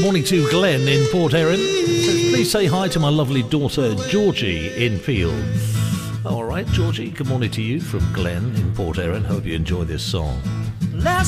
morning to Glenn in Port Erin. Says, please say hi to my lovely daughter Georgie in Peel. All right, Georgie, good morning to you from Glenn in Port Erin. Hope you enjoy this song.